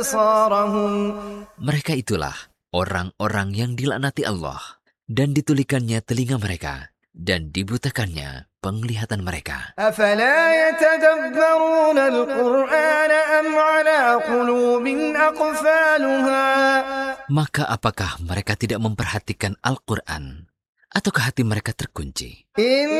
Mereka itulah orang-orang yang dilaknati Allah dan ditulikannya telinga mereka dan dibutakannya penglihatan mereka. Maka apakah mereka tidak memperhatikan Al-Quran? Ataukah hati mereka terkunci?